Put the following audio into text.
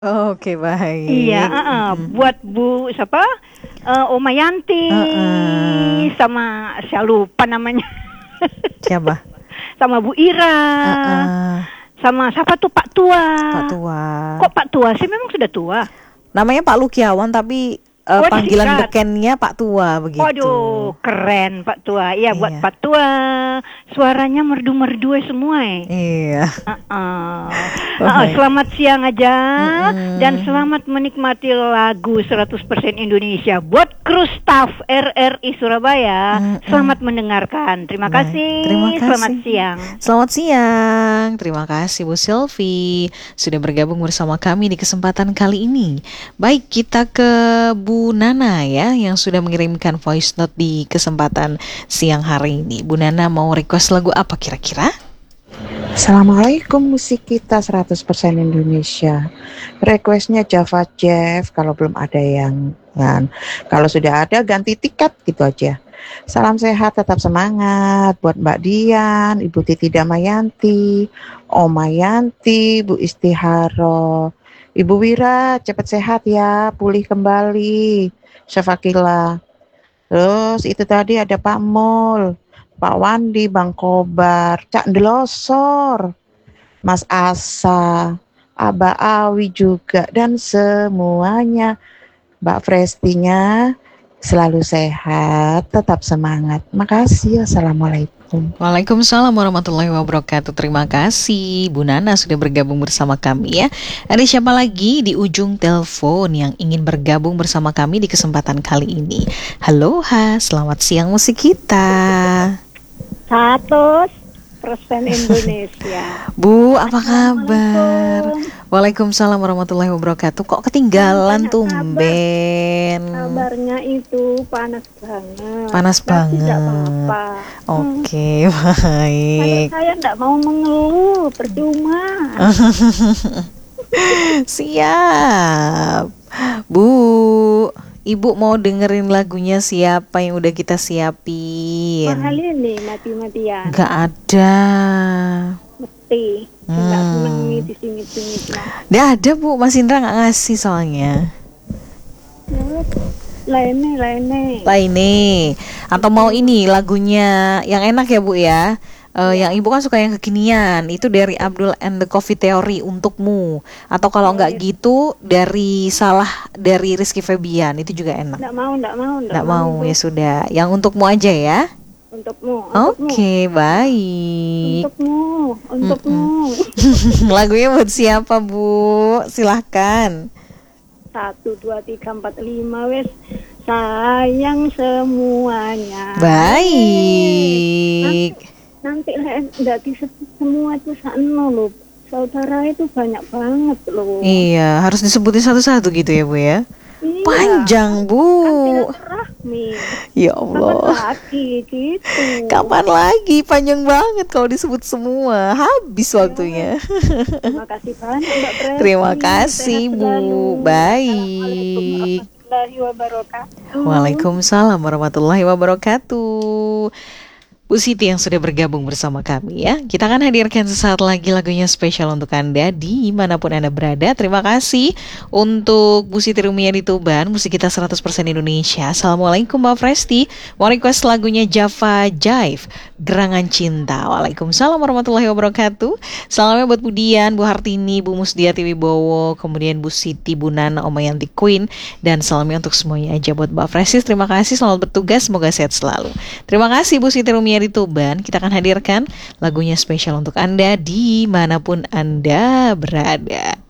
Oke, Iya, baik. buat Bu siapa? Oma Yanti sama saya lupa namanya. Siapa? Sama Bu Ira. Sama siapa tuh Pak Tua. Pak Tua. Kok Pak Tua sih, memang sudah tua? Namanya Pak Lukiawan tapi panggilan disingkat. bekennya Pak Tua begitu. Waduh, keren Pak Tua. Iya, buat Iya. Pak Tua. Suaranya merdu-merdu semua Iya. Selamat siang aja dan selamat menikmati lagu 100% Indonesia buat kru staff RRI Surabaya. Selamat mendengarkan. Terima kasih. Terima kasih. Selamat siang. Selamat siang. Terima kasih Bu Sylvie sudah bergabung bersama kami di kesempatan kali ini. Baik, kita ke Bu Nana ya yang sudah mengirimkan voice note di kesempatan siang hari ini. Bu Nana mau request lagu apa kira-kira? Assalamualaikum, musik kita 100% Indonesia. Requestnya Java Jeff, kalau belum ada yang kalau sudah ada ganti tiket gitu aja. Salam sehat, tetap semangat buat Mbak Dian, Ibu Titi Damayanti, Oma Yanti, Bu Istiharo, Ibu Wira, cepat sehat ya, pulih kembali. Syafakila. Terus itu tadi ada Pak Mul, Pak Wandi, Bang Kobar, Cak Ndelosor, Mas Asa, Aba Awi juga, dan semuanya. Mbak Prestinya selalu sehat, tetap semangat. Makasih, Assalamualaikum. Waalaikumsalam warahmatullahi wabarakatuh. Terima kasih Bu Nana sudah bergabung bersama kami ya. Ada siapa lagi di ujung telepon yang ingin bergabung bersama kami di kesempatan kali ini? Halo, selamat siang musik kita. 100% Indonesia. Bu, apa kabar? Waalaikumsalam warahmatullahi wabarakatuh. Kok ketinggalan tumben? Kabarnya itu panas banget. Panas banget. Tidak apa-apa. Oke, baik. Saya tidak mau mengeluh, percuma. Siap. Bu, Ibu mau dengerin lagunya siapa yang udah kita siapin? Mahal ini mati-matian. Gak ada. Mesti. Gak seneng ngisi-ngisi. Gak ada Bu, Mas Indra gak ngasih soalnya. Lainnya. Atau mau ini lagunya yang enak ya Bu ya? Yang Ibu kan suka yang kekinian, itu dari Abdul and the Coffee Theory, Untukmu. Atau kalau nggak gitu dari Rizky Febian, itu juga enak. Nggak mau ya sudah, yang Untukmu aja ya. Untukmu. Oke, baik. Untukmu. Lagunya buat siapa Bu? Silahkan. 1, 2, 3, 4, 5 wes. Sayang semuanya. Baik. Nanti nggak disebut semua itu sakno loh. Saudara itu banyak banget loh. Iya, harus disebutin satu-satu gitu ya Bu ya. Iya. Panjang Bu. Rahmi. Ya Allah. Kapan lagi gitu? Kapan lagi? Panjang banget kalau disebut semua. Habis waktunya. Terima kasih banyak Mbak Presi. Terima kasih Bu. Baik. Waalaikumsalam warahmatullahi wabarakatuh. Bu Siti yang sudah bergabung bersama kami ya. Kita akan hadirkan sesaat lagi lagunya spesial untuk Anda dimanapun Anda berada. Terima kasih untuk Bu Siti Rumia di Tuban, musik kita 100% Indonesia. Assalamualaikum Mbak Presti. Mau request lagunya Java Jive, Gerangan Cinta. Waalaikumsalam warahmatullahi wabarakatuh. Salamnya buat Bu Dian, Bu Hartini, Bu Musdiati Wibowo, kemudian Bu Siti, Bu Nana, Oma Yanti Queen, dan salamnya untuk semuanya aja buat Mbak Presti. Terima kasih, selamat bertugas, semoga sehat selalu. Terima kasih Bu Siti Rumia di Tuban. Kita akan hadirkan lagunya spesial untuk Anda dimanapun Anda berada.